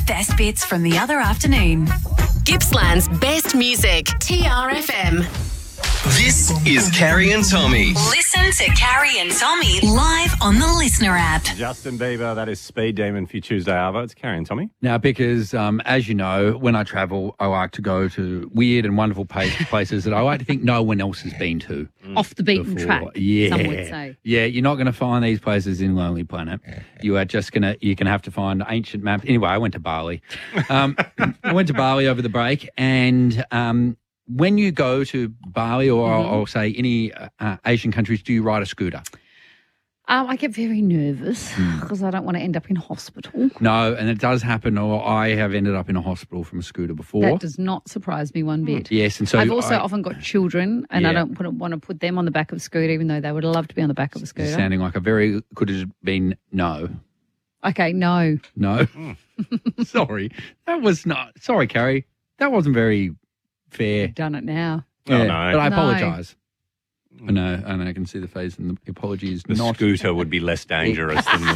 best bits from the other afternoon. Gippsland's best music, TRFM. This is Carrie and Tommy. Listen to Carrie and Tommy live on the Listener app. Justin Bieber, that is Speed Demon for your Tuesday Arvo. It's Carrie and Tommy. Now, because as you know, when I travel, I like to go to weird and wonderful places that I like to think no one else has been to. Off the beaten before. track, Yeah. some would say. Yeah, you're not going to find these places in Lonely Planet. You are just you're going to have to find ancient maps. Anyway, I went to Bali. I went to Bali over the break, and when you go to Bali or I'll say any Asian countries, do you ride a scooter? I get very nervous because I don't want to end up in hospital. No, and it does happen, or I have ended up in a hospital from a scooter before. That does not surprise me one bit. Yes, and so I've also often got children, and I don't want to put them on the back of a scooter, even though they would love to be on the back of a scooter. Sounding like could have been no. Okay, no. No. Sorry. That was not. Sorry, Carrie. That wasn't very fair. Done it now. Oh, no. But I No. apologise. I know, I can see the face, and the apology is The not. scooter would be less dangerous than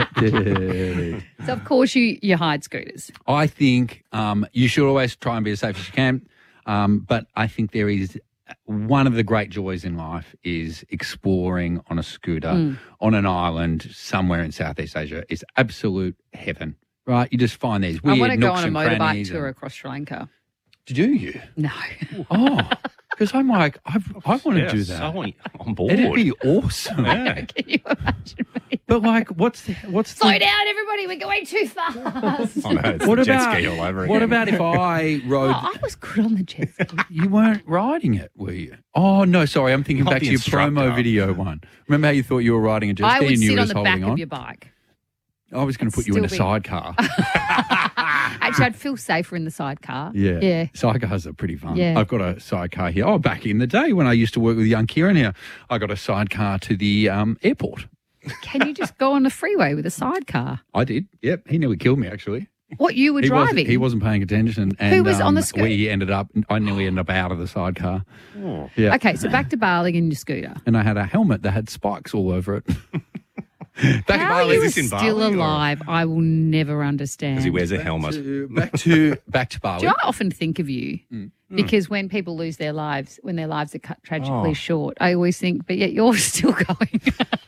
this. So, of course, you hide scooters. I think you should always try and be as safe as you can, but I think there is one of the great joys in life is exploring on a scooter on an island somewhere in Southeast Asia. It's absolute heaven, right? You just find these weird I want to go nooks on a and motorbike crannies tour and- across Sri Lanka. Do you? No. Oh, because I'm like, I want to do that. So on board. It'd be awesome. Yeah. Can you imagine me? But like, what's Slow the, down, everybody. We're going too fast. Oh, no, it's what the jet about ski all over what again. about if I rode? Oh, I was good on the jet ski. You weren't riding it, were you? Oh no, sorry, I'm thinking Not back the to your instructor. promo video one. Remember how you thought you were riding a jet I ski would and you sit were on just the back holding of on? your bike. I was going to put you in a Still be- sidecar. Actually, I'd feel safer in the sidecar. Yeah. Yeah. Sidecars are pretty fun. Yeah. I've got a sidecar here. Oh, back in the day when I used to work with young Kieran here, I got a sidecar to the airport. Can you just go on the freeway with a sidecar? I did. Yep. He nearly killed me, actually. What, you were He driving? He wasn't paying attention. And, Who was on the scooter? I nearly ended up out of the sidecar. Oh. Yeah. Okay, so back to Bali in your scooter. And I had a helmet that had spikes all over it. Back How Bali. you is are this in still Bali, or- alive, I will never understand. Because he wears a helmet. Back to Bali. Do I often think of you? Because when people lose their lives, when their lives are cut tragically short, I always think, but yet you're still going.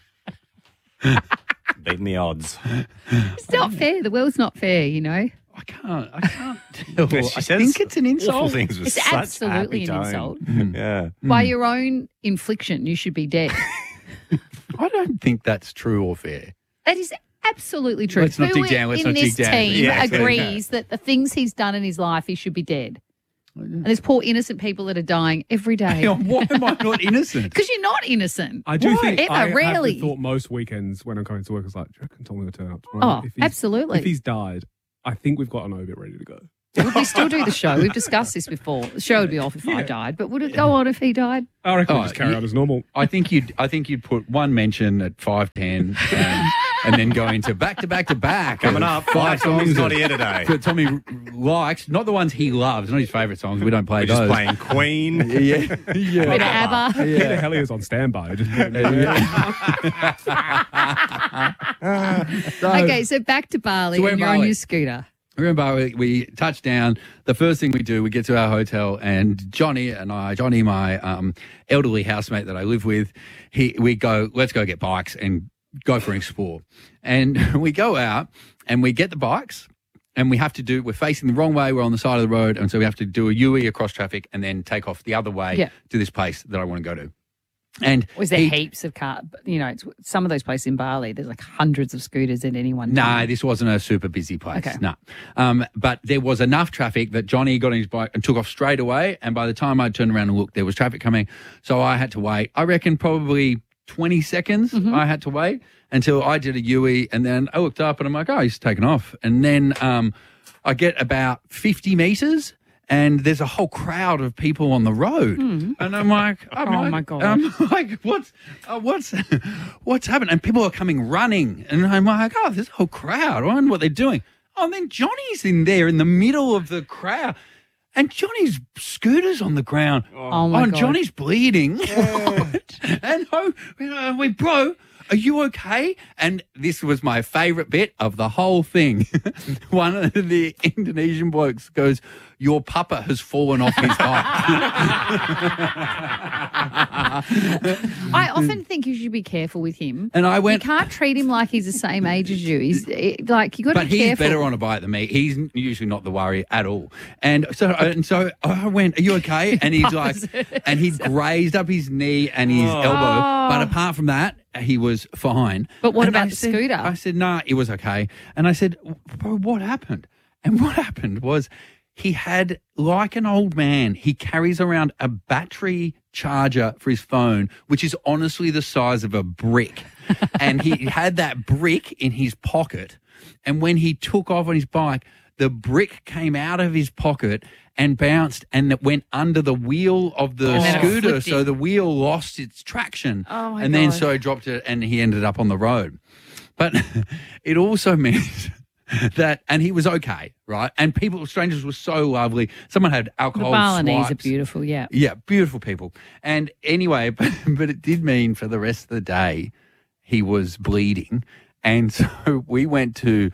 Beating the odds. It's not fair. The world's not fair, you know. I can't tell. She I says think it's an Awful insult. things with It's such absolutely happy an tone. insult. Yeah. By your own infliction, you should be dead. I don't think that's true or fair. That is absolutely true. Let's not Who dig down, let's in not this dig down. team Yeah, agrees that the things he's done in his life, he should be dead? And there's poor innocent people that are dying every day. Why am I not innocent? Because you're not innocent. I do Why? think Ever, I have rally. the thought most weekends when I'm coming to work is like, do you reckon Tommy will turn up tomorrow? Oh, If he's- absolutely. If he's died, I think we've got an obit ready to go. Would we still do the show? We've discussed this before. The show would be off if I died, but would it go on if he died? I reckon we'll Oh, just carry you- on as normal. I think you'd put one mention at 5:10 and then go into back to back to back. Coming up, five Tommy's songs not that- here today. that Tommy likes, not the ones he loves, not his favourite songs. We don't play We're those. just playing Queen. Yeah, Bit of yeah. ABBA. Peter Hellier's on standby. Just put him Okay, so back to Bali So we're in and you're on Bali. your scooter. Remember, we touch down. The first thing we do, we get to our hotel, and Johnny, my elderly housemate that I live with, we go, let's go get bikes and go for an explore. And we go out and we get the bikes, and we're facing the wrong way. We're on the side of the road, and so we have to do a U-E across traffic and then take off the other way to this place that I want to go to. And Was there heaps of cars? You know, some of those places in Bali, there's like hundreds of scooters at any one No, time. this wasn't a super busy place. Okay. No. But there was enough traffic that Johnny got on his bike and took off straight away. And by the time I turned around and looked, there was traffic coming. So I had to wait. I reckon probably 20 seconds I had to wait until I did a U-E. And then I looked up and I'm like, oh, he's taken off. And then I get about 50 metres. And there's a whole crowd of people on the road, and I'm like, my God. I'm like, what's happening? And people are coming running, and I'm like, oh, there's a whole crowd. I wonder what they're doing. Oh, and then Johnny's in there in the middle of the crowd, and Johnny's scooter's on the ground. Oh, my and God. Johnny's bleeding, and we bro. are you okay? And this was my favourite bit of the whole thing. One of the Indonesian blokes goes, your papa has fallen off his bike. I often think you should be careful with him. And I went, you can't treat him like he's the same age as you. He's like, you got to but be he's careful. better on a bike than me. He's usually not the worry at all. And so I went, are you okay? And he's like, and he'd grazed up his knee and his elbow. But apart from that, he was fine. But what And about I the said- scooter? I said, no, it was okay. And I said, bro, what happened? And what happened was he had, like an old man, he carries around a battery charger for his phone, which is honestly the size of a brick. And he had that brick in his pocket. And when he took off on his bike, the brick came out of his pocket and bounced and it went under the wheel of the And then it scooter. flipped So him. the wheel lost its traction. Oh, my and then God. so he dropped it and he ended up on the road. But it also meant that, and he was okay, right? And strangers were so lovely. Someone had The alcohol Balinese are swipes. beautiful, yeah. Yeah, beautiful people. And anyway, but it did mean for the rest of the day he was bleeding. And so we went to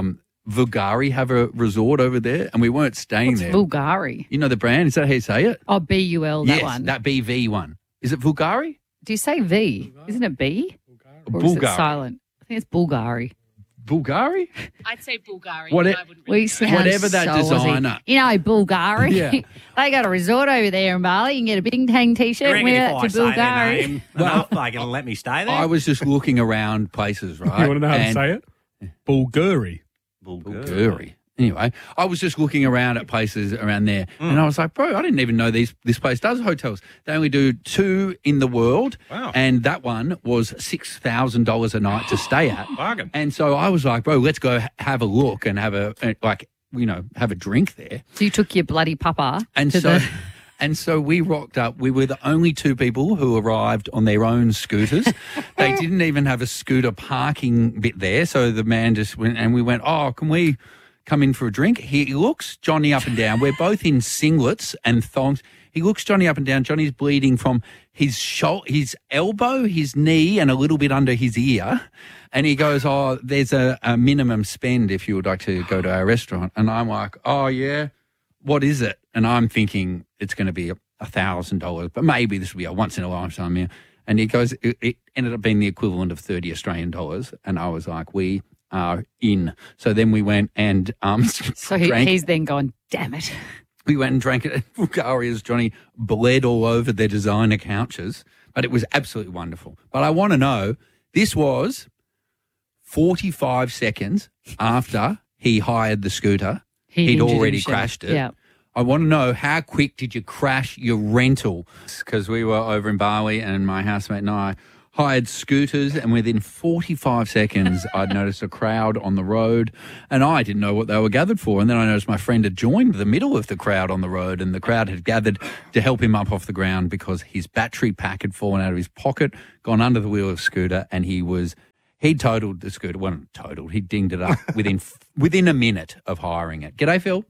Bulgari, have a resort over there, and we weren't staying What's there. Bulgari? You know the brand? Is that how you say it? Oh, BUL, that yes, one. that BV one. Is it Bulgari? Do you say V? Isn't it B? Or is it Bulgari. silent? I think it's Bulgari. Bulgari? I'd say Bulgari. What it- I wouldn't We sound Whatever that so Aussie. designer. You know, Bulgari. Yeah. They got a resort over there in Bali. You can get a Bing Tang t-shirt and wear that to Bulgari. enough, they're going to let me stay there. I was just looking around places, right? You want to know how to And- say it? Bulgari. Bulgari. Anyway, I was just looking around at places around there, and I was like, bro, I didn't even know this place does hotels. They only do 2 in the world, Wow. and that one was $6,000 a night to stay at. Bargain. And so I was like, bro, let's go have a look and have a have a drink there. So you took your bloody papa And to so, the... and so we rocked up. We were the only 2 people who arrived on their own scooters. They didn't even have a scooter parking bit there. So the man just went, and we went, oh, can we come in for a drink? He looks Johnny up and down. We're both in singlets and thongs. He looks Johnny up and down. Johnny's bleeding from his elbow, his knee, and a little bit under his ear. And he goes, oh, there's a minimum spend if you would like to go to our restaurant. And I'm like, oh, yeah. What is it? And I'm thinking it's going to be $1,000, but maybe this will be a once in a lifetime meal. And he goes, it ended up being the equivalent of 30 Australian dollars. And I was like, we are in. So then we went and So drank. he's then gone, damn it. We went and drank it at Bulgaria's. Johnny bled all over their designer couches, but it was absolutely wonderful. But I want to know, this was 45 seconds after he hired the scooter. He'd injured already himself. crashed it. Yeah. I want to know, how quick did you crash your rental? Because we were over in Bali and my housemate and I hired scooters, and within 45 seconds, I'd noticed a crowd on the road, and I didn't know what they were gathered for. And then I noticed my friend had joined the middle of the crowd on the road, and the crowd had gathered to help him up off the ground because his battery pack had fallen out of his pocket, gone under the wheel of the scooter, and he'd totaled the scooter. Well, not totaled, he dinged it up within a minute of hiring it. G'day, Phil.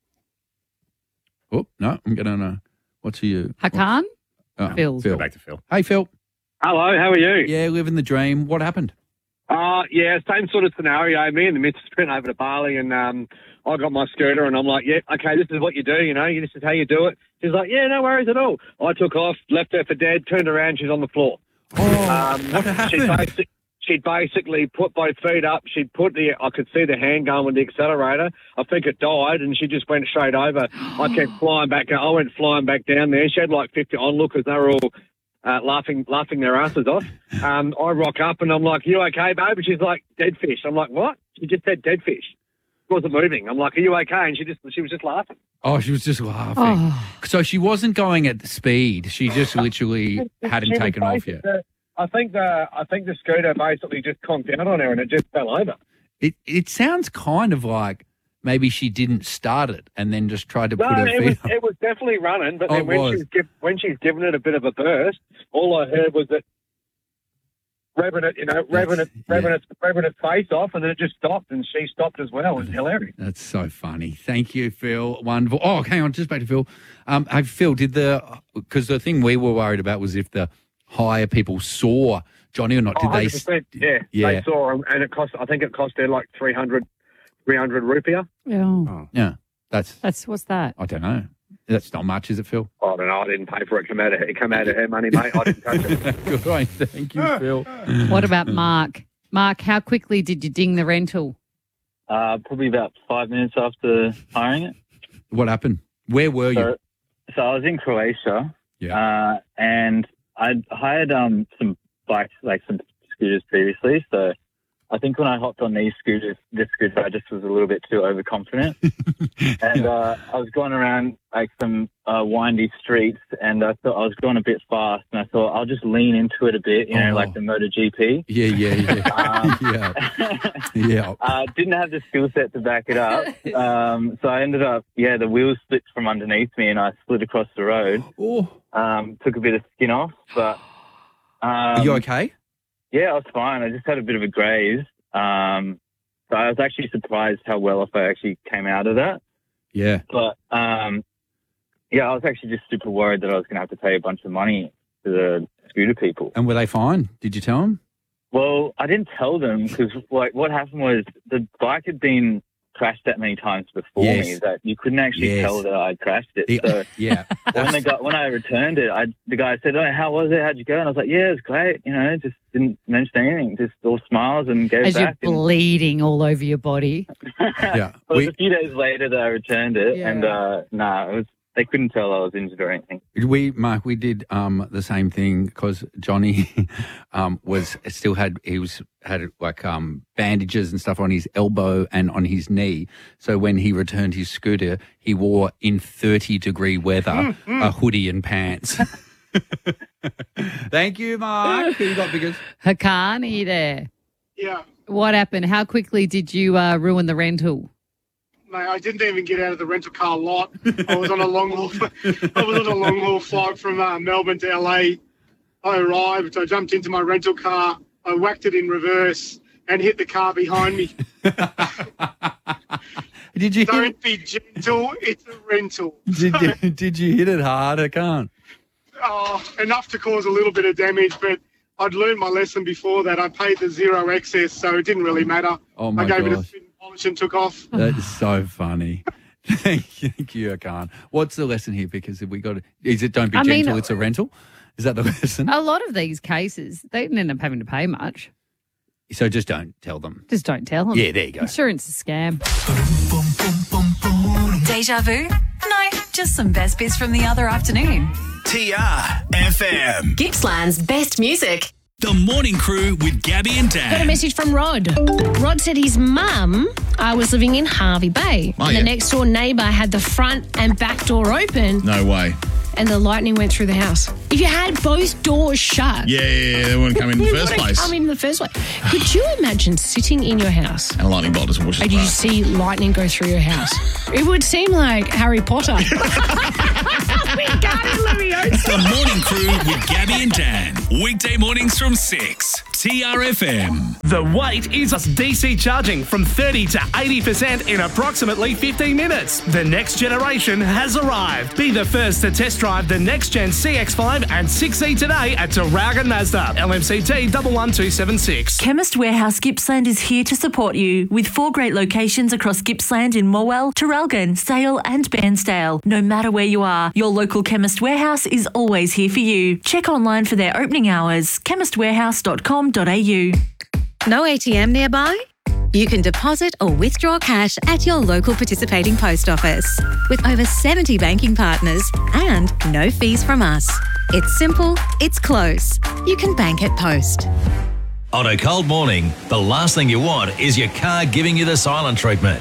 Oh, no, I'm going to what's you? Hakan? Oh, Phil. Go back to Phil. Hey, Phil. Hello, how are you? Yeah, living the dream. What happened? Yeah, same sort of scenario. Me and the missus went over to Bali, and I got my scooter, and I'm like, yeah, okay, this is what you do, this is how you do it. She's like, yeah, no worries at all. I took off, left her for dead, turned around, she's on the floor. What happened? She'd basically put both feet up. I could see the hand going with the accelerator. I think it died, and she just went straight over. I kept flying back. I went flying back down there. She had like 50 onlookers. They were all laughing their asses off. I rock up, and I'm like, you okay, babe? And she's like, dead fish. I'm like, what? She just said dead fish. She wasn't moving. I'm like, are you okay? And she was just laughing. Oh, she was just laughing. Oh. So she wasn't going at the speed. She just literally hadn't She was taken off yet. I think the scooter basically just conked out on her, and it just fell over. It sounds kind of like maybe she didn't start it and then just tried to No, put her feet up. it was definitely running, but Oh, then it when was. when she's given it a bit of a burst, all I heard was that revving its face off, and then it just stopped, and she stopped as well. It was hilarious. That's so funny. Thank you, Phil. Wonderful. Oh, hang on, just back to Phil. Hey, Phil, because the thing we were worried about was if the hire people saw Johnny, or not? Did they? 100%, yeah. They saw them, and I think it cost her like 300 rupiah. Oh. Yeah. That's what's that? I don't know. That's not much, is it, Phil? I don't know. I didn't pay for it. It came out of her money, mate. I didn't touch it. Good. Thank you, Phil. What about Mark? Mark, how quickly did you ding the rental? Probably about 5 minutes after hiring it. What happened? Where were you? So I was in Croatia. Yeah. And I'd hired some bikes, like some scooters previously. So I think when I hopped on this scooter, I just was a little bit too overconfident. And I was going around like some windy streets, and I thought I was going a bit fast, and I thought I'll just lean into it a bit, like the MotoGP. Yeah. Didn't have the skill set to back it up. So I ended up, the wheels slipped from underneath me, and I slid across the road. Took a bit of skin off, but... Are you okay? Yeah, I was fine. I just had a bit of a graze. So I was actually surprised how well off I actually came out of that. Yeah. But, I was actually just super worried that I was going to have to pay a bunch of money to the scooter people. And were they fine? Did you tell them? Well, I didn't tell them because what happened was the bike had been crashed that many times before me that you couldn't actually tell that I'd crashed it. When I returned it, the guy said, "Oh, how was it? How'd you go?" And I was like, "Yeah, it was great. Just didn't mention anything. Just all smiles and gave As back." You're bleeding all over your body. It was a few days later that I returned it, and they couldn't tell I was injured or anything. Mark, we did the same thing because Johnny had bandages and stuff on his elbow and on his knee. So when he returned his scooter, he wore in 30-degree weather a hoodie and pants. Thank you, Mark. Who you got, Biggers? Hakan, are you there? Yeah. What happened? How quickly did you ruin the rental? Mate, I didn't even get out of the rental car lot. I was on a long haul flight from Melbourne to LA. I arrived. I jumped into my rental car. I whacked it in reverse and hit the car behind me. Don't be gentle. It's a rental. Did you hit it hard? I can't. Enough to cause a little bit of damage, but I'd learned my lesson before that. I paid the zero excess, so it didn't really matter. Oh my I gave gosh. it a spin polish and took off. That's so funny. Thank you, Hakan. What's the lesson here? Because if we got is it don't be gentle, it's a rental? Is that the lesson? A lot of these cases, they didn't end up having to pay much. So just don't tell them. Just don't tell them. Yeah, there you go. Insurance is a scam. Deja vu? No, just some best bits from the other afternoon. TRFM. Gippsland's best music. The Morning Crew with Gabby and Got a Dan. message from Rod. Rod said his mum was living in Harvey Bay. Oh, and yeah. the next door neighbour had the front and back door open No way. and the lightning went through the house. If you had both doors shut, Yeah, they wouldn't come in the you first wouldn't place. come in the first place. Could you imagine sitting in your house And a lightning bolt just washes and you past. see lightning go through your house? It would seem like Harry Potter. The Morning Crew with Gabby and Dan. Weekday mornings from 6. TRFM. The wait is DC charging from 30 to 80% in approximately 15 minutes. The next generation has arrived. Be the first to test drive the next gen CX-5 and 6E today at Tarougan Mazda. LMCT 11276. Chemist Warehouse Gippsland is here to support you with 4 great locations across Gippsland in Morwell, Traralgon, Sale and Bairnsdale. No matter where you are, your local Chemist Warehouse is always here for you. Check online for their opening hours, chemistwarehouse.com.au. No ATM nearby? You can deposit or withdraw cash at your local participating post office. With over 70 banking partners and no fees from us. It's simple, it's close. You can bank at Post. On a cold morning, the last thing you want is your car giving you the silent treatment.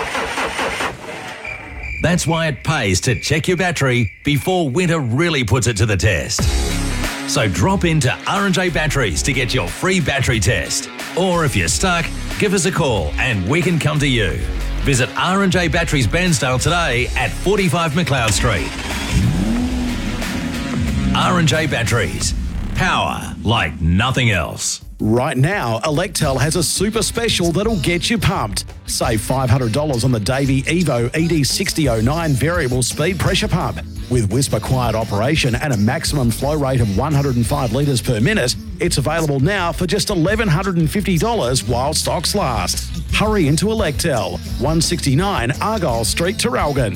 That's why it pays to check your battery before winter really puts it to the test. So drop into R&J Batteries to get your free battery test. Or if you're stuck, give us a call and we can come to you. Visit R&J Batteries Bairnsdale today at 45 McLeod Street. R&J Batteries. Power like nothing else. Right now, Electel has a super special that'll get you pumped. Save $500 on the Davey Evo ED6009 variable speed pressure pump. With whisper quiet operation and a maximum flow rate of 105 litres per minute, it's available now for just $1,150 while stocks last. Hurry into Electel, 169 Argyle Street, Traralgon.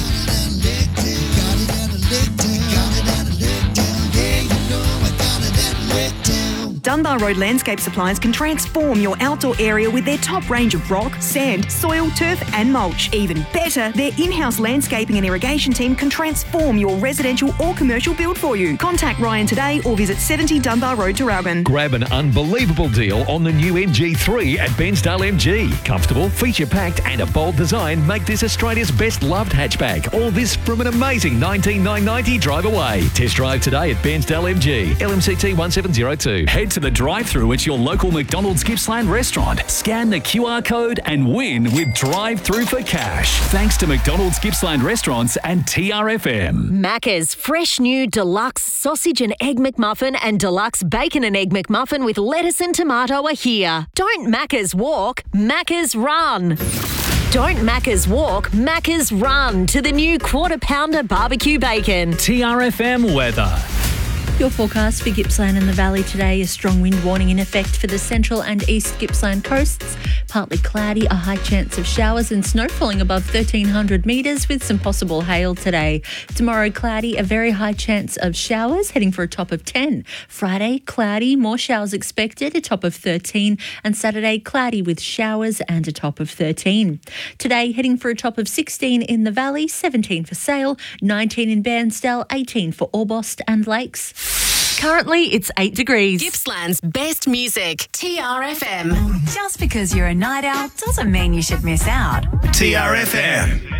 Dunbar Road Landscape Supplies can transform your outdoor area with their top range of rock, sand, soil, turf and mulch. Even better, their in-house landscaping and irrigation team can transform your residential or commercial build for you. Contact Ryan today or visit 70 Dunbar Road, Traralgon. Grab an unbelievable deal on the new MG3 at Bensdale MG. Comfortable, feature-packed and a bold design make this Australia's best loved hatchback. All this from an amazing $19,990 drive away. Test drive today at Bensdale MG, LMCT 1702. Head to the drive-thru at your local McDonald's Gippsland restaurant. Scan the QR code and win with drive-thru for cash. Thanks to McDonald's Gippsland restaurants and TRFM. Macca's fresh new deluxe sausage and egg McMuffin and deluxe bacon and egg McMuffin with lettuce and tomato are here. Don't Macca's walk, Macca's run. Don't Macca's walk, Macca's run to the new quarter pounder barbecue bacon. TRFM weather. Your forecast for Gippsland and the Valley today, a strong wind warning in effect for the central and east Gippsland coasts. Partly cloudy, a high chance of showers and snow falling above 1,300 metres with some possible hail today. Tomorrow, cloudy, a very high chance of showers, heading for a top of 10. Friday, cloudy, more showers expected, a top of 13. And Saturday, cloudy with showers and a top of 13. Today, heading for a top of 16 in the Valley, 17 for Sale, 19 in Bairnsdale, 18 for Orbost and Lakes. Currently, it's 8 degrees. Gippsland's best music, TRFM. Just because you're a night owl doesn't mean you should miss out. TRFM.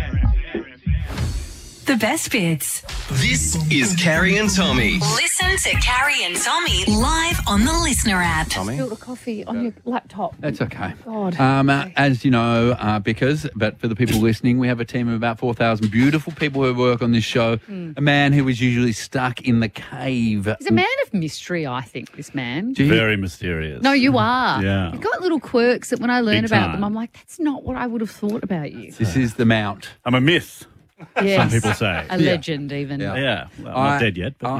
The best bits. This is Carrie and Tommy. Listen to Carrie and Tommy live on the Listener app. Spilled a coffee on your laptop. That's okay. God. As you know, but for the people listening, we have a team of about 4,000 beautiful people who work on this show. A man who was usually stuck in the cave. He's a man of mystery, I think, this man. Very mysterious. No, you are. Yeah. You've got little quirks that when I learn Big about time. them, I'm like, that's not what I would have thought about you. This is the Mount. I'm a myth. Yes. Some people say. A legend, even. Yeah. Well, I'm not dead yet. But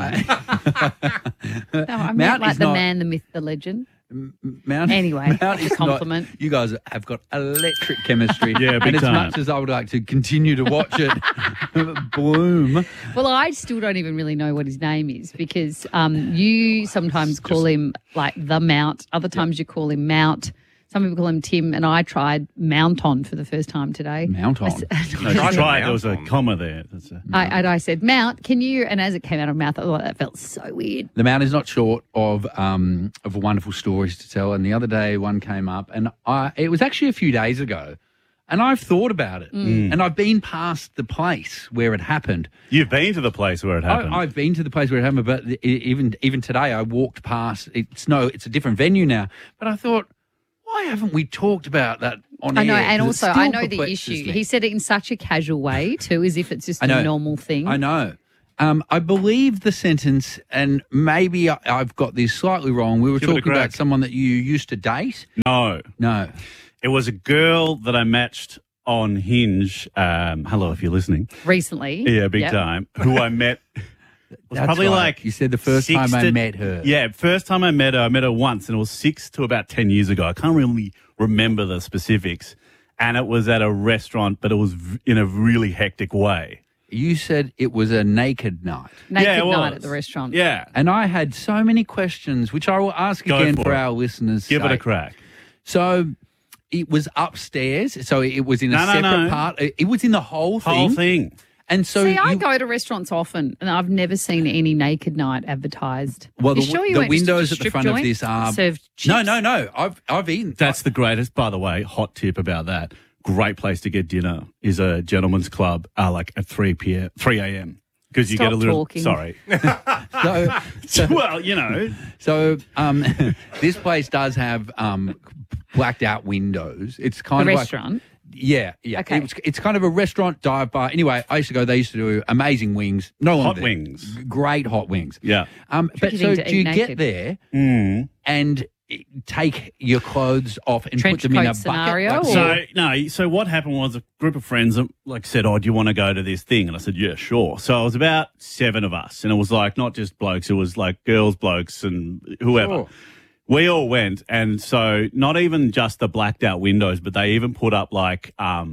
No, I meant Mount like is the not- man, the myth, the legend. Mount, Anyway, Mount it's a is not- compliment. you guys have got electric chemistry. Yeah, big and as time. much as I would like to continue to watch it bloom. Well, I still don't even really know what his name is because you sometimes call him like the Mount. Other times you call him Mount. Some people call him Tim, and I tried Mounton for the first time today. Mounton? No, you tried. There was a comma there. That's a, I said, Mount, can you? And as it came out of my mouth, I thought that felt so weird. The Mount is not short of wonderful stories to tell. And the other day one came up, and it was actually a few days ago, and I've thought about it. And I've been past the place where it happened. You've been to the place where it happened. I've been to the place where it happened, but even today I walked past. It's a different venue now. But I thought, why haven't we talked about that on air? I know, and 'Cause it also still I know the perplexes issue. me. He said it in such a casual way too, as if it's just I know. a normal thing. I know. I believe the sentence, and maybe I've got this slightly wrong. We were Give it a talking about crack. someone that you used to date. No. It was a girl that I matched on Hinge. Hello, if you're listening. Recently. Yeah, big Yep. time. Who I met. It was That's probably right. like You said the first 6 time I to- met her. Yeah, first time I met her once, and it was 6 to about 10 years ago. I can't really remember the specifics. And it was at a restaurant, but it was in a really hectic way. You said it was a naked night. Naked it night was. at the restaurant. Yeah. And I had so many questions, which I will ask Go again for for it. our listeners' Give it a sake. crack. So it was upstairs. So it was in a No, no, separate no. part. It was in the whole thing. Whole thing. And so See, I you- go to restaurants often, and I've never seen any naked night advertised. Well, You the, sure you the went to windows a at the strip front of joint? this are Served no, chips? I've eaten. That's the greatest, by the way, hot tip about that. Great place to get dinner is a gentleman's club, like at 3 a.m. Because you Stop get a little. talking. Sorry. So, well, you know. So this place does have blacked out windows. It's kind The of restaurant? Like, yeah. Okay. It's kind of a restaurant dive bar. Anyway, I used to go. They used to do amazing wings. No one Hot there. wings. Great hot wings. Yeah. But Tricky so thing to do you eat get naked. there Mm. and take your clothes off and Trench put them in a coat bucket? scenario, or- So what happened was a group of friends said, "Oh, do you want to go to this thing?" And I said, "Yeah, sure." So it was about 7 of us, and it was like not just blokes; it was like girls, blokes, and whoever. Sure. We all went, and so not even just the blacked out windows, but they even put up like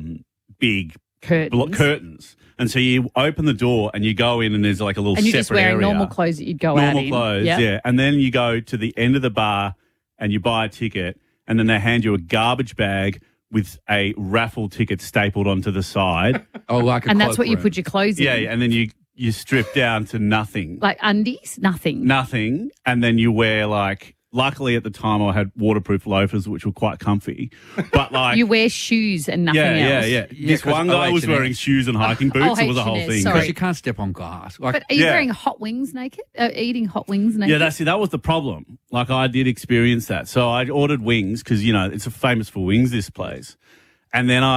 big curtains. And so you open the door and you go in, and there's like a little And you're separate just wearing area. normal clothes that you'd go out in. Normal clothes, Yep. yeah. And then you go to the end of the bar and you buy a ticket, and then they hand you a garbage bag with a raffle ticket stapled onto the side. And that's what you put your clothes in. Yeah, and then you strip down to nothing. Like undies? Nothing. Nothing. And then you wear luckily at the time I had waterproof loafers, which were quite comfy. But like you wear shoes and nothing else. Yeah. This one guy was wearing shoes and hiking boots. It was a whole thing. Because you can't step on glass. But are you wearing hot wings naked? Eating hot wings naked? Yeah, that was the problem. Like I did experience that. So I ordered wings because, it's famous for wings, this place. And then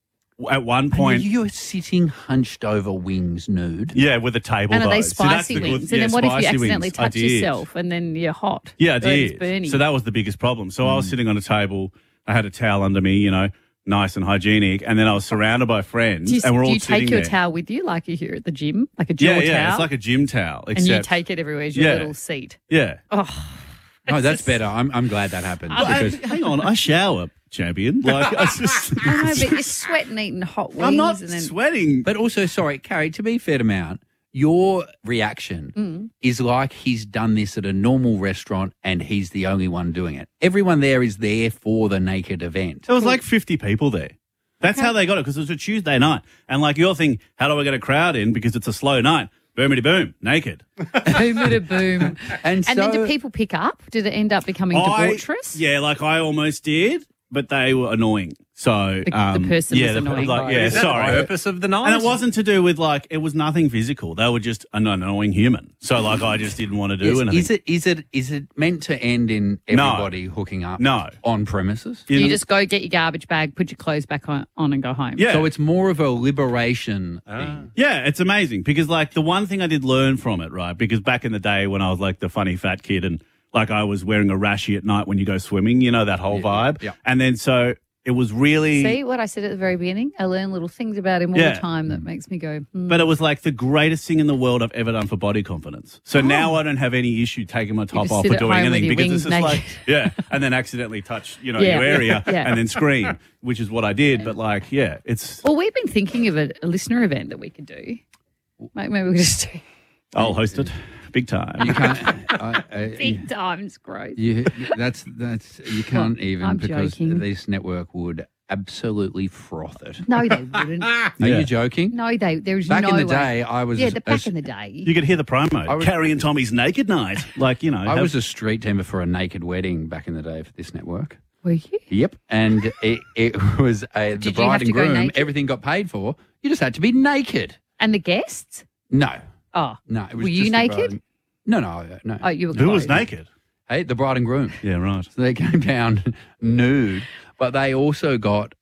at one point... And you're sitting hunched over wings nude. Yeah, with a table. And are they though. So that's spicy the good- wings? And then yeah, what if you spicy accidentally wings. I touch did. yourself and then you're hot? Yeah, I Or it's did. burning? So that was the biggest problem. So I was sitting on a table. I had a towel under me, nice and hygienic. And then I was surrounded by friends. Do you, and we're all do you sitting take your there. towel with you like you're here at the gym? Like a gel Yeah, towel? it's like a gym towel. And you except- take it everywhere as your Yeah. little seat. Yeah. Oh, No, that's better. I'm glad that happened. because Hang on, I shower, champion. Like, I just... I know, but you're sweating eating hot wings. I'm not and then, sweating. But also, sorry, Carrie, to be fair to Mount, your reaction is like he's done this at a normal restaurant and he's the only one doing it. Everyone there is there for the naked event. There was like 50 people there. That's how they got it, because it was a Tuesday night. And like your thing, how do I get a crowd in because it's a slow night? Boomity boom, naked. boom, boom. And then do people pick up? Did it end up becoming debaucherous? Yeah, like I almost did, but they were annoying. So The person was annoying. Is that sorry. the purpose of the night? And it wasn't to do with it was nothing physical. They were just an annoying human. So like I just didn't want to do anything. Is it meant to end in everybody hooking up on premises? You just go get your garbage bag, put your clothes back on and go home. Yeah. So it's more of a liberation thing. Yeah, it's amazing because the one thing I did learn from it, right? Because back in the day when I was like the funny fat kid and I was wearing a rashie at night when you go swimming, that whole vibe. Yeah. And then so it was really... See what I said at the very beginning? I learn little things about him all the time that makes me go, But it was like the greatest thing in the world I've ever done for body confidence. So now I don't have any issue taking my top just off sit or at doing home with anything your because it's wings just naked. and then accidentally touch, your Yeah. area Yeah. and then scream, which is what I did. But it's... Well, we've been thinking of a listener event that we could do. Maybe we'll just do I'll host it. Big time. You can't. big times growth. That's you can't even I'm because joking. this network would absolutely froth it. No, they wouldn't. Are you joking? No, there's Back no in the way. day, I was back in the day. You could hear the promo. Carrie and Tommy's naked night. I was a street teamer for a naked wedding back in the day for this network. Were you? Yep, and it was the you bride have to and go groom. naked? Everything got paid for. You just had to be naked. And the guests? No, Oh, no. It was were you just the naked? bride. No. Oh, you were. Who was clothed. naked? Hey, the bride and groom. Yeah, right. So they came down nude, but they also got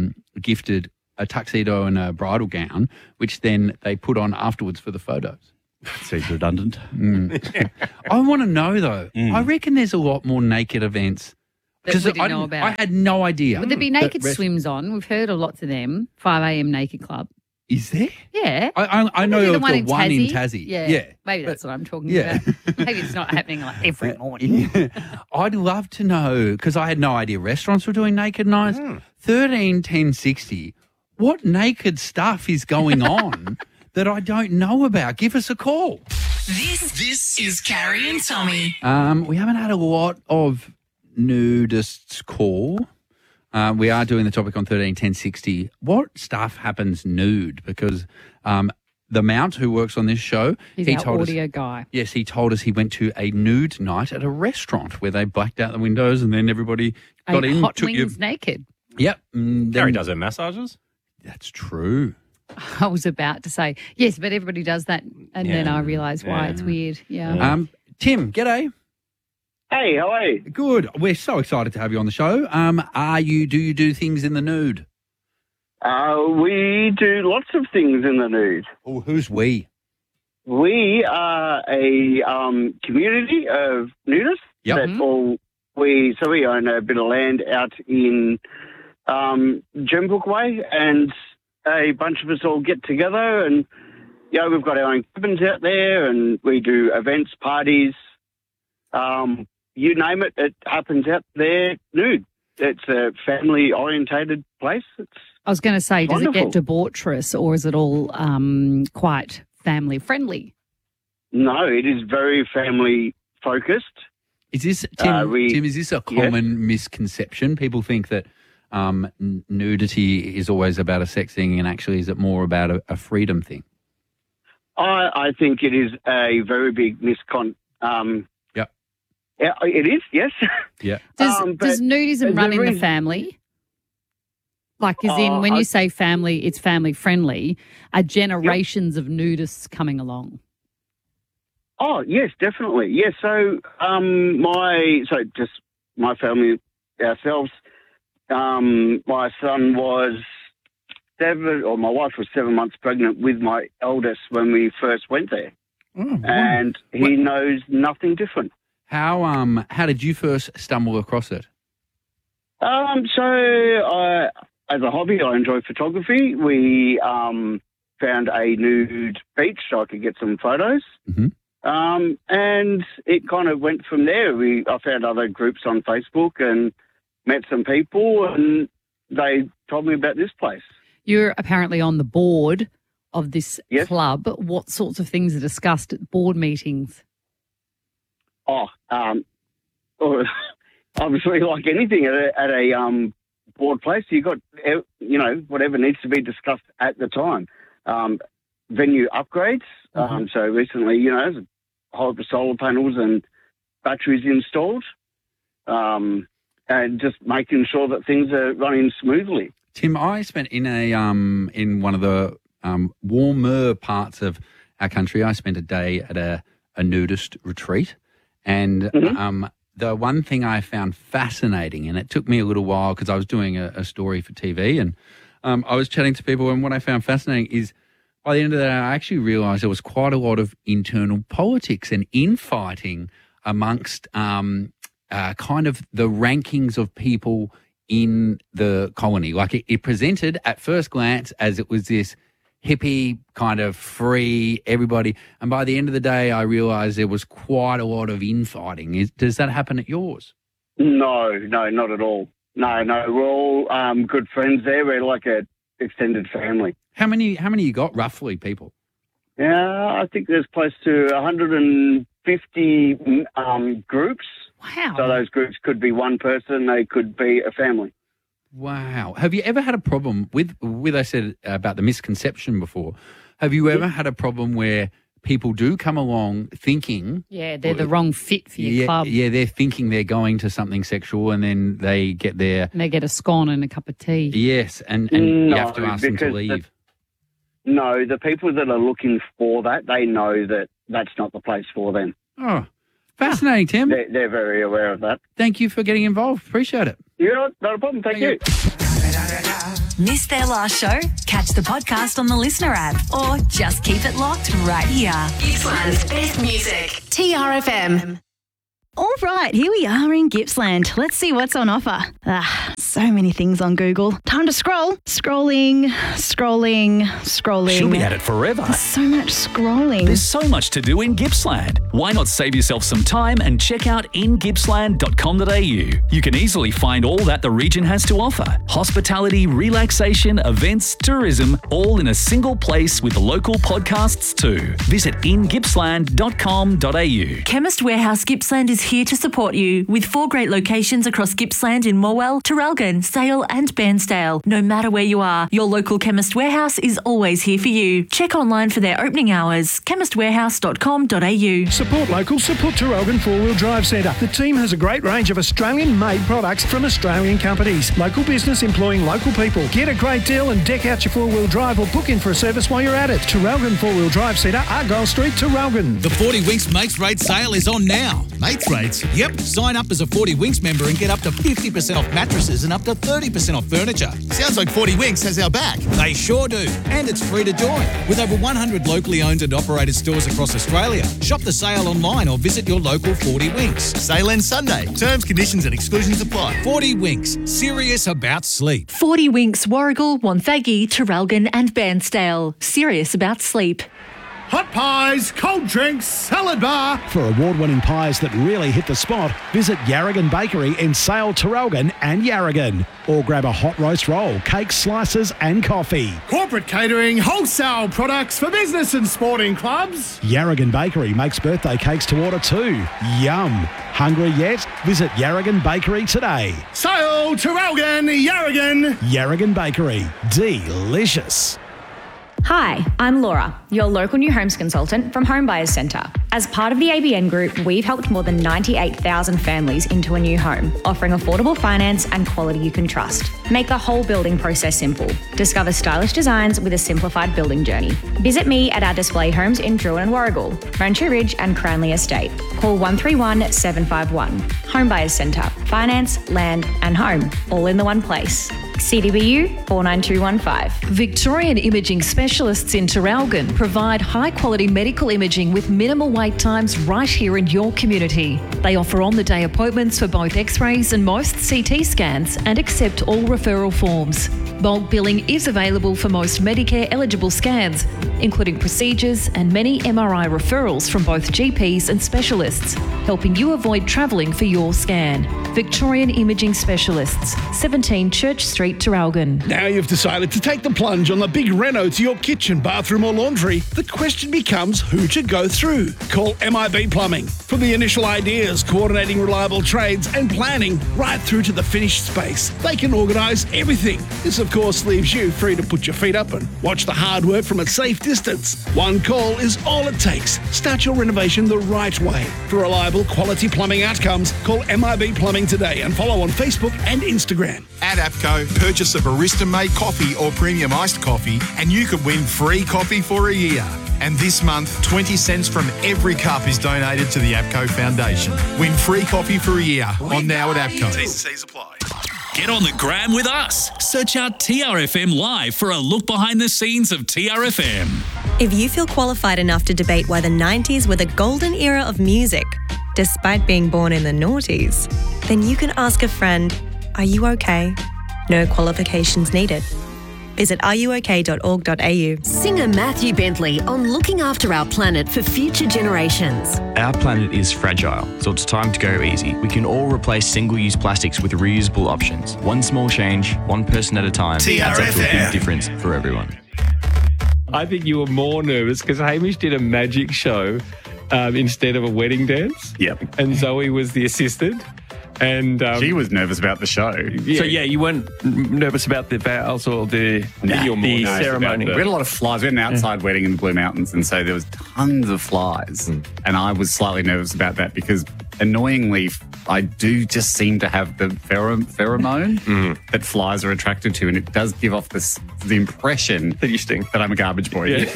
gifted a tuxedo and a bridal gown, which then they put on afterwards for the photos. Seems redundant. I want to know though. I reckon there's a lot more naked events That we didn't know about. I had no idea. Would there be that naked swims on? We've heard of lots of them. 5 a.m. Naked Club. Is there? Yeah. I know Maybe of the one in Tassie. Yeah. Maybe that's what I'm talking about. Maybe it's not happening every morning. I'd love to know because I had no idea restaurants were doing naked nights. 13-10-60. What naked stuff is going on that I don't know about? Give us a call. This is Carrie and Tommy. We haven't had a lot of nudists call. We are doing the topic on 13-10-60. What stuff happens nude? Because the Mount, who works on this show, He's he our told audio us, guy. Yes, he told us he went to a nude night at a restaurant where they blacked out the windows and then everybody got in. Hot took wings naked. Yep. Carrie does her massages. That's true. I was about to say, yes, but everybody does that. And then I realised why it's weird. Yeah. Tim, g'day. Hey, how are you? Good. We're so excited to have you on the show. Do you do things in the nude? We do lots of things in the nude. Oh, who's we? We are a community of nudists Yep. that all we own a bit of land out in Gembrook Way, and a bunch of us all get together, and we've got our own cabins out there, and we do events, parties, you name it. It happens out there nude. It's a family-orientated place. I was going to say, does wonderful. it get debaucherous, or is it all quite family-friendly? No, it is very family-focused. Is this, Tim, is this a common misconception? People think that nudity is always about a sex thing, and actually is it more about a freedom thing? I think it is a very big Yeah, it is, yes. Yeah. Does nudism run in the family? Like, as in, when you say family, it's family-friendly. Are generations of nudists coming along? Oh, yes, definitely. Yes, so just my family, ourselves, my son was my wife was 7 months pregnant with my eldest when we first went there. And he knows nothing different. How did you first stumble across it? So as a hobby, I enjoy photography. We found a nude beach so I could get some photos. Mm-hmm. And it kind of went from there. I found other groups on Facebook and met some people, and they told me about this place. You're apparently on the board of this club. What sorts of things are discussed at board meetings? Obviously, like anything at a board place, you got whatever needs to be discussed at the time. Venue upgrades. So recently, there's a whole heap of solar panels and batteries installed, and just making sure that things are running smoothly. Tim, I spent in in one of the warmer parts of our country. I spent a day at a nudist retreat. And the one thing I found fascinating, and it took me a little while because I was doing a story for TV, and I was chatting to people, and what I found fascinating is by the end of the day, I actually realised there was quite a lot of internal politics and infighting amongst kind of the rankings of people in the colony. Like it presented at first glance as it was this hippie, kind of free, everybody. And by the end of the day, I realised there was quite a lot of infighting. Does that happen at yours? No, not at all. No, we're all good friends there. We're like a extended family. How many you got, roughly, people? Yeah, I think there's close to 150 groups. Wow. So those groups could be one person, they could be a family. Wow. Have you ever had a problem with I said about the misconception before, have you ever had a problem where people do come along thinking... Yeah, they're the wrong fit for your club. Yeah, they're thinking they're going to something sexual, and then they get there... And they get a scone and a cup of tea. Yes, and you have to ask them to leave. No, the people that are looking for that, they know that that's not the place for them. Oh, fascinating, Tim. They're very aware of that. Thank you for getting involved. Appreciate it. Yeah, not a problem. Thank you. Missed their last show? Catch the podcast on the Listener app or just keep it locked right here. Gippsland's best music. TRFM. All right, here we are in Gippsland. Let's see what's on offer. So many things on Google. Time to scroll. Scrolling. She'll be at it forever. There's so much scrolling. There's so much to do in Gippsland. Why not save yourself some time and check out ingippsland.com.au? You can easily find all that the region has to offer. Hospitality, relaxation, events, tourism, all in a single place with local podcasts too. Visit ingippsland.com.au. Chemist Warehouse Gippsland is here to support you with 4 great locations across Gippsland in Morwell, Traralgon, Sale and Bairnsdale. No matter where you are, your local Chemist Warehouse is always here for you. Check online for their opening hours, chemistwarehouse.com.au. Support local, support Traralgon 4-Wheel Drive Centre. The team has a great range of Australian-made products from Australian companies. Local business employing local people. Get a great deal and deck out your 4-wheel drive or book in for a service while you're at it. Traralgon 4-Wheel Drive Centre, Argyle Street, Traralgon. The 40 Winks Mates Rate sale is on now. Mates rates. Yep, sign up as a 40 Winks member and get up to 50% off mattresses and up to 30% off furniture. Sounds like 40 Winks has our back. They sure do. And it's free to join. With over 100 locally owned and operated stores across Australia. Shop the sale online or visit your local 40 Winks. Sale ends Sunday. Terms, conditions and exclusions apply. 40 Winks. Serious about sleep. 40 Winks, Warragul, Wonthaggi, Traralgon and Bairnsdale. Serious about sleep. Hot pies, cold drinks, salad bar. For award-winning pies that really hit the spot, visit Yarragon Bakery in Sale, Traralgon and Yarragon. Or grab a hot roast roll, cakes, slices and coffee. Corporate catering, wholesale products for business and sporting clubs. Yarragon Bakery makes birthday cakes to order too. Yum. Hungry yet? Visit Yarragon Bakery today. Sale, Traralgon, Yarragon. Yarragon Bakery. Delicious. Hi, I'm Laura, your local new homes consultant from Home Buyers Centre. As part of the ABN Group, we've helped more than 98,000 families into a new home, offering affordable finance and quality you can trust. Make the whole building process simple. Discover stylish designs with a simplified building journey. Visit me at our display homes in Drouin and Warragul, Rancho Ridge and Cranley Estate. Call 131 751. Home Buyers Centre. Finance, land and home, all in the one place. CDBU 49215. Victorian Imaging Specialists in Traralgon provide high-quality medical imaging with minimal wait times right here in your community. They offer on-the-day appointments for both X-rays and most CT scans and accept all referral forms. Bulk billing is available for most Medicare-eligible scans, including procedures and many MRI referrals from both GPs and specialists, helping you avoid travelling for your scan. Victorian Imaging Specialists, 17 Church Street, Traralgon. Now you've decided to take the plunge on the big reno to your kitchen, bathroom or laundry. The question becomes who to go through. Call MIB Plumbing. From the initial ideas, coordinating reliable trades and planning right through to the finished space, they can organise everything. This of course leaves you free to put your feet up and watch the hard work from a safe distance. One call is all it takes. Start your renovation the right way. For reliable quality plumbing outcomes, call MIB Plumbing today and follow on Facebook and Instagram. At APCO, purchase a barista-made coffee or premium iced coffee and you could win free coffee for a year. And this month, 20 cents from every cup is donated to the APCO Foundation. Win free coffee for a year on Now at APCO. T&Cs apply. Get on the gram with us. Search out TRFM Live for a look behind the scenes of TRFM. If you feel qualified enough to debate why the 90s were the golden era of music, despite being born in the noughties, then you can ask a friend, are you okay? No qualifications needed. Visit areyouok.org.au. Singer Matthew Bentley on looking after our planet for future generations. Our planet is fragile, so it's time to go easy. We can all replace single-use plastics with reusable options. One small change, one person at a time, adds up to a big difference for everyone. I think you were more nervous because Hamish did a magic show instead of a wedding dance. Yep. And Zoe was the assistant. And she was nervous about the show. Yeah. So, you weren't nervous about the vows or the ceremony? We had a lot of flies. We had an outside wedding in the Blue Mountains, and so there was tons of flies. And I was slightly nervous about that because, annoyingly, I do just seem to have the pheromone that flies are attracted to, and it does give off the impression that you stink, that I'm a garbage boy. I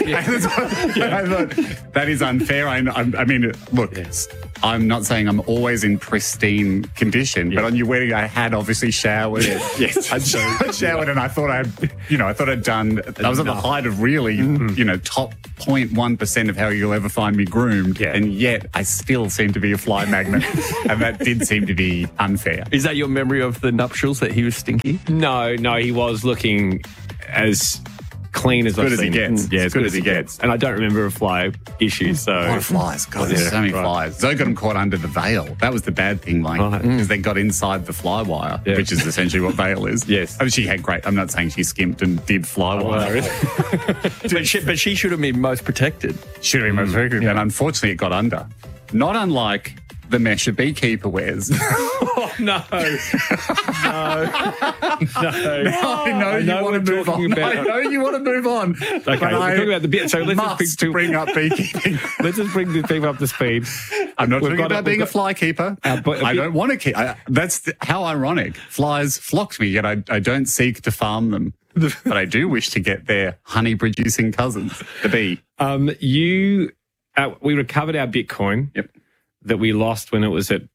thought that is unfair. I mean, look, I'm not saying I'm always in pristine condition, but on your wedding, I had obviously showered. Yes, I showered, and I thought I'd done. I was at the height of really, top 0.1% of how you'll ever find me groomed, and yet I still seem to be a fly magnet, and that did seem to be unfair. Is that your memory of the nuptials, that he was stinky? No, he was looking as clean as I've seen him. Yeah, as good as he gets. And I don't remember a fly issue. So a lot of flies. God, there's so many flies. Zoe got them caught under the veil. That was the bad thing, because they got inside the fly wire, which is essentially what veil is. Yes. I mean, she had great. I'm not saying she skimped and did fly wire. But she should have been most protected. Should have been most protected. And unfortunately, it got under. Not unlike the mesh a beekeeper wears. Oh, no. Now I know you want to move on. I know you want to move on. Okay, we're talking about the bit. So let's just bring up beekeeping. Let's just bring the people up to speed. I'm not talking about being a fly keeper. I don't want to keep. That's how ironic. Flies flock to me, yet I don't seek to farm them. But I do wish to get their honey-producing cousins, the bee. We recovered our Bitcoin that we lost when it was at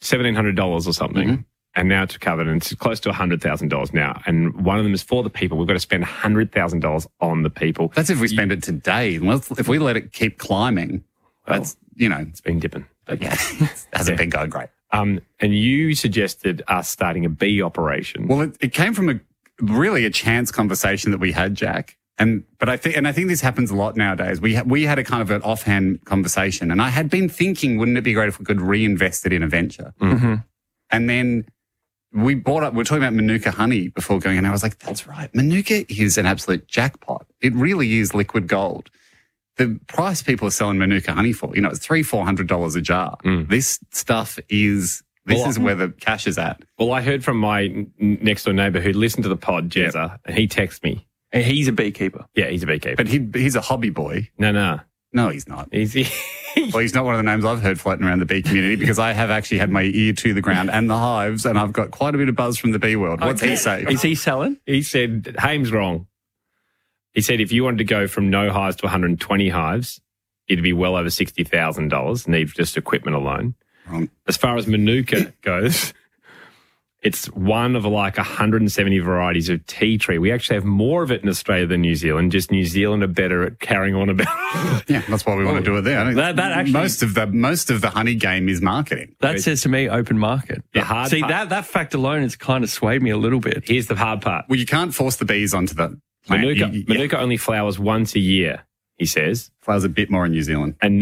$1,700 or something. Mm-hmm. And now it's recovered, and it's close to $100,000 now. And one of them is for the people. We've got to spend $100,000 on the people. That's if we spend it today. Well, if we let it keep climbing, that's, it's been dipping. But yeah, it hasn't been going great. And you suggested us starting a bee operation. Well, it came from a chance conversation that we had, Jack. But I think this happens a lot nowadays. We had a kind of an offhand conversation, and I had been thinking, wouldn't it be great if we could reinvest it in a venture? Mm-hmm. And then we're talking about Manuka honey before going, and I was like, that's right. Manuka is an absolute jackpot. It really is liquid gold. The price people are selling Manuka honey for, it's $300-$400 a jar. This stuff is where the cash is at. Well, I heard from my next door neighbour who listened to the pod, Jezza, and he texted me. And he's a beekeeper. Yeah, he's a beekeeper. But he's a hobby boy. No. No, he's not. Well, he's not one of the names I've heard floating around the bee community, because I have actually had my ear to the ground and the hives, and I've got quite a bit of buzz from the bee world. What's he say? Is he selling? He said, Haim's wrong. He said if you wanted to go from no hives to 120 hives, it'd be well over $60,000, need just equipment alone. Wrong. As far as Manuka goes, it's one of like 170 varieties of tea tree. We actually have more of it in Australia than New Zealand. Just New Zealand are better at carrying on about it. Yeah, that's why we want to do it there. That actually, most of the honey game is marketing. That says to me open market. The hard part. that fact alone has kind of swayed me a little bit. Here's the hard part. Well, you can't force the bees onto the plant. Manuka only flowers once a year, he says. Flowers a bit more in New Zealand. And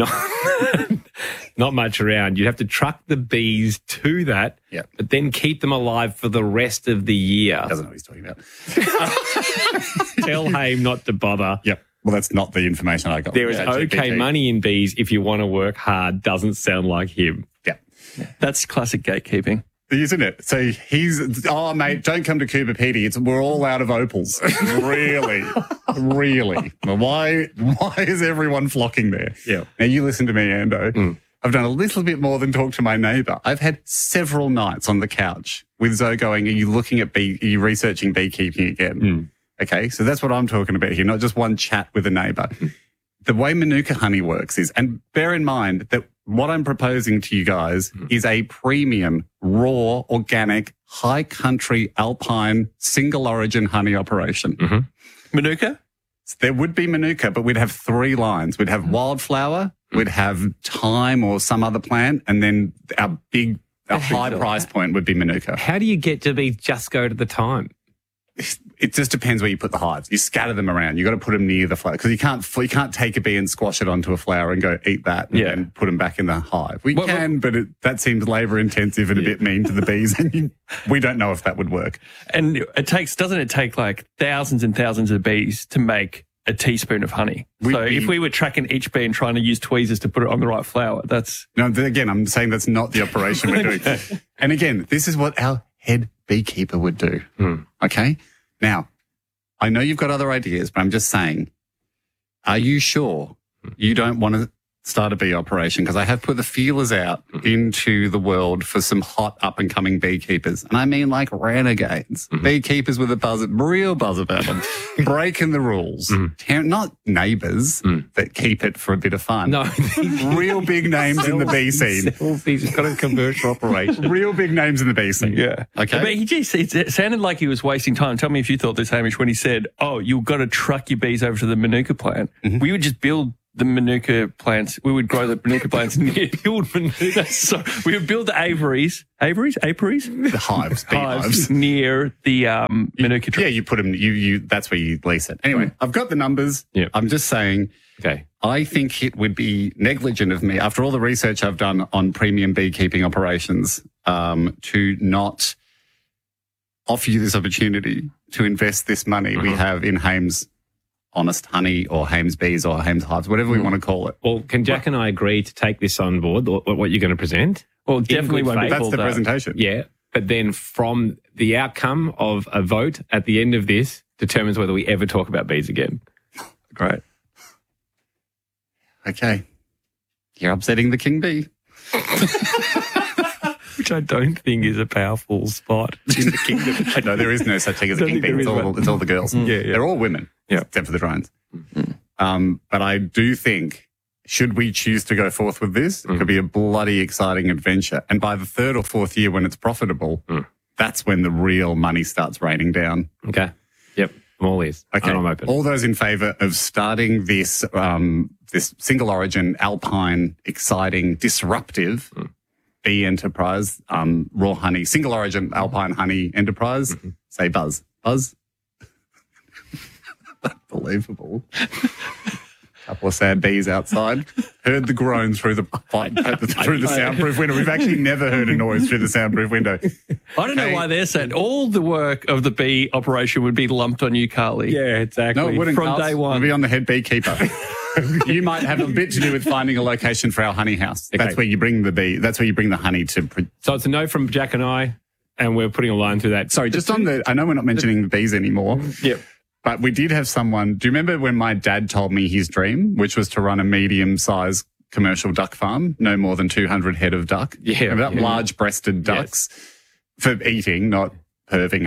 not much around. You'd have to truck the bees to that, but then keep them alive for the rest of the year. Doesn't know what he's talking about. Tell Haim not to bother. Yep. Well, that's not the information I got. There is okay money in bees if you want to work hard. Doesn't sound like him. Yeah. That's classic gatekeeping. Isn't it? So mate, don't come to Cooper Petey. We're all out of opals. Really? Well, why is everyone flocking there? Yeah. Now, you listen to me, Ando. I've done a little bit more than talk to my neighbour. I've had several nights on the couch with Zoe going, are you researching beekeeping again? Okay, so that's what I'm talking about here, not just one chat with a neighbour. The way Manuka honey works is, and bear in mind that what I'm proposing to you guys is a premium, raw, organic, high country, alpine, single origin honey operation. Manuka? There would be Manuka, but we'd have 3 lines. We'd have wildflower, we'd have thyme or some other plant, and then our high price point would be Manuka. How do you get to be just go to the time? It just depends where you put the hives. You scatter them around. You got to put them near the flower, because you can't take a bee and squash it onto a flower and go eat that and then put them back in the hive. We can, but that seems labour intensive and a bit mean to the bees, and we don't know if that would work. And doesn't it take like thousands and thousands of bees to make a teaspoon of honey? If we were tracking each bee and trying to use tweezers to put it on the right flower, again, I'm saying that's not the operation we're doing. And again, this is what our head beekeeper would do. Okay? Now, I know you've got other ideas, but I'm just saying, are you sure you don't want to start a bee operation? Because I have put the feelers out into the world for some hot up-and-coming beekeepers. And I mean like renegades. Beekeepers with a real buzz about them. Breaking the rules. Not neighbours that keep it for a bit of fun. No. Real big names in the bee scene. He's got a commercial operation. Real big names in the bee scene. Yeah. Okay. But it sounded like he was wasting time. Tell me if you thought this, Hamish, when he said, you've got to truck your bees over to the Manuka plant. We would just build the Manuka plants. We would grow the Manuka plants near Manuka. So we would build the apiaries, the hives near the Manuka tree. Yeah, you put them. That's where you lease it. Anyway, I've got the numbers. Yeah. I'm just saying. Okay. I think it would be negligent of me, after all the research I've done on premium beekeeping operations, to not offer you this opportunity to invest this money we have in Haim's Honest Honey or Haim's Bees or Haim's Hives, whatever we want to call it. Well, can Jack and I agree to take this on board, what you're going to present? Well, definitely won't be That's the presentation. Yeah, but then from the outcome of a vote at the end of this determines whether we ever talk about bees again. Great. Okay. You're upsetting the king bee. Which I don't think is a powerful spot in the kingdom. No, there is no such thing as a king bee. It's all the girls. Yeah. They're all women, except for the drones. But I do think should we choose to go forth with this, it could be a bloody exciting adventure. And by the third or fourth year when it's profitable, that's when the real money starts raining down. Okay. Yep. I'm all ears. Okay. I'm open. All those in favour of starting this this single origin, alpine, exciting, disruptive bee enterprise, raw honey, single origin, alpine honey enterprise, say buzz. Buzz. Unbelievable. Couple of sad bees outside. Heard the groan through the soundproof window. We've actually never heard a noise through the soundproof window. I don't know why they're saying all the work of the bee operation would be lumped on you, Carly. Yeah, exactly. No, it wouldn't. From day one. It'll be on the head beekeeper. You might have a bit to do with finding a location for our honey house. Okay. That's where you bring the bee. That's where you bring the honey to. So it's a no from Jack and I, and we're putting a line through that. Sorry, just on the. I know we're not mentioning the bees anymore. Yep. But we did have someone. Do you remember when my dad told me his dream, which was to run a medium-sized commercial duck farm, no more than 200 head of duck? Yeah. Remember that? Large-breasted ducks for eating, not perving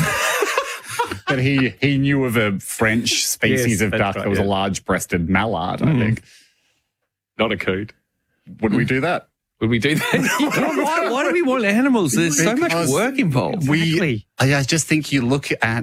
it. But he knew of a French species of duck that was a large-breasted mallard, I think. Not a coot. Would we do that? Would we do that? Why do we want animals? There's so much work involved. I just think you look at,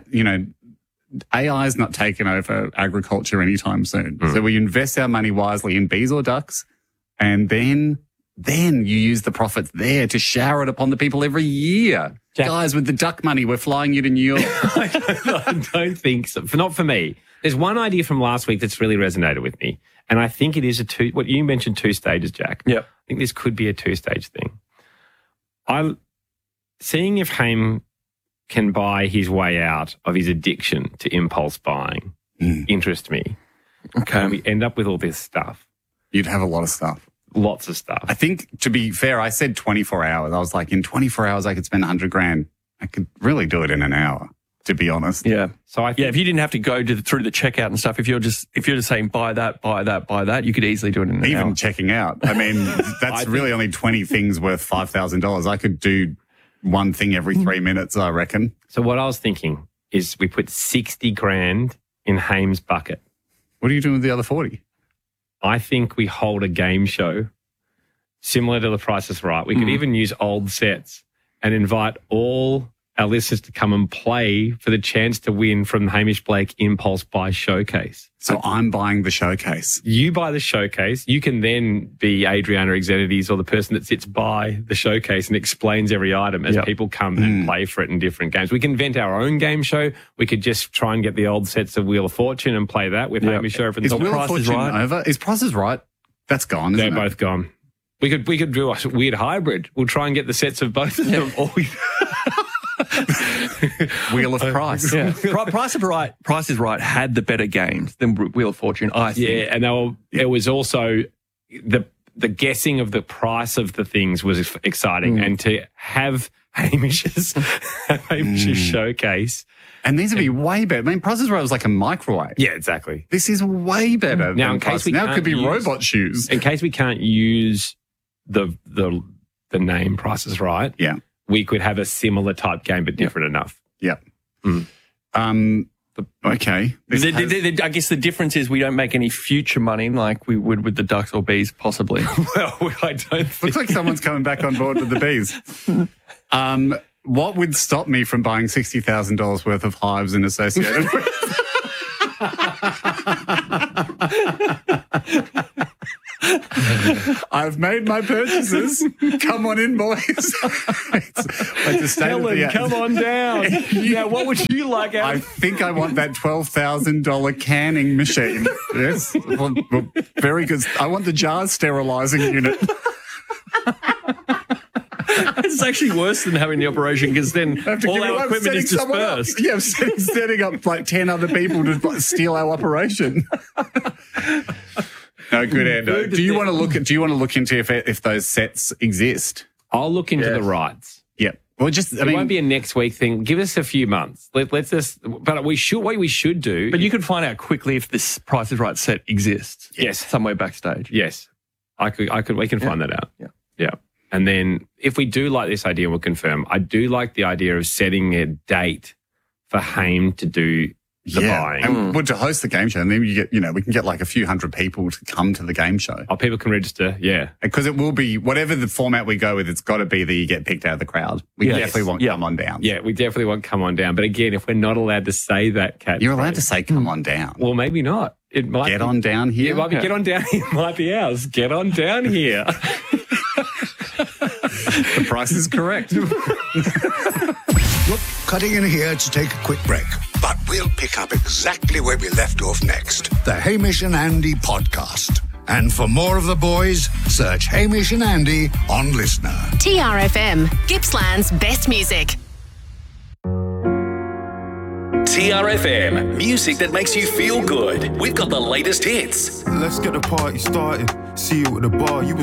AI is not taking over agriculture anytime soon. So we invest our money wisely in bees or ducks, and then you use the profits there to shower it upon the people every year. Jack. Guys, with the duck money, we're flying you to New York. I don't think so. Not for me. There's one idea from last week that's really resonated with me, and I think it is what you mentioned 2 stages, Jack. Yeah. I think this could be a 2-stage thing. I'm seeing if Haim can buy his way out of his addiction to impulse buying interests me. Okay. And we end up with all this stuff. You'd have a lot of stuff. Lots of stuff. I think, to be fair, I said 24 hours. I was like, in 24 hours, I could spend 100 grand. I could really do it in an hour, to be honest. Yeah. So if you didn't have to go through the checkout and stuff, if you're just saying buy that, you could easily do it in an hour. Even checking out. I mean, that's really only 20 things worth $5,000. I could do one thing every 3 minutes, I reckon. So what I was thinking is we put 60 grand in Haim's bucket. What are you doing with the other 40? I think we hold a game show similar to The Price is Right. We could even use old sets and invite all our listeners to come and play for the chance to win from Hamish Blake Impulse Buy Showcase. So I'm buying the showcase. You buy the showcase. You can then be Adriana Exenides or the person that sits by the showcase and explains every item as people come and play for it in different games. We can invent our own game show. We could just try and get the old sets of Wheel of Fortune and play that with Hamish over. Is Wheel of Fortune over? Is Price is Right? That's gone, isn't They're it? both gone. We could do a weird hybrid. We'll try and get the sets of both of them. Or Wheel of Price. Yeah. Price is Right had the better games than Wheel of Fortune, I think. Yeah, and it was also the guessing of the price of the things was exciting, and to have Hamish's showcase. And these would be way better. I mean, Price is Right was like a microwave. Yeah, exactly. This is way better. Now, than in case Price. we now it can't could be use- robot shoes. In case we can't use the name Price is Right, we could have a similar type game but different enough. Yeah. Okay. I guess the difference is we don't make any future money like we would with the ducks or bees, possibly. Well, I don't think. Looks like someone's coming back on board with the bees. What would stop me from buying $60,000 worth of hives and associated with? I've made my purchases. Come on in, boys. Helen, come on down. Now, what would you like out I think I want that $12,000 canning machine. Yes. Well, very good. I want the jar sterilising unit. It's actually worse than having the operation because then all our equipment is dispersed. Yeah, I'm setting up like 10 other people to steal our operation. No, good, Ando. Do you want to look into if those sets exist? I'll look into the rights. Yeah. Well, It won't be a next week thing. Give us a few months. Let's just. But what we should do. But you could find out quickly if this Price is Right set exists. Yes, somewhere backstage. Yes, I could. We can find that out. Yeah. And then if we do like this idea, we'll confirm. I do like the idea of setting a date for Haim to do buying. And to host the game show, and then we can get like a few hundred people to come to the game show. Oh, people can register, yeah. Because it will be, whatever the format we go with, it's got to be that you get picked out of the crowd. We definitely want Come On Down. Yeah, we definitely want Come On Down. But again, if we're not allowed to say that catchphrase. You're allowed to say Come On Down. Well, maybe not. It might Get on down here. It might be Get On Down here. It might be ours. Get on down here. The price is correct. Look, cutting in here to take a quick break. But we'll pick up exactly where we left off next. The Hamish and Andy podcast. And for more of the boys, search Hamish and Andy on Listener. TRFM, Gippsland's best music. TRFM, music that makes you feel good. We've got the latest hits. Let's get the party started. See you at the bar. You was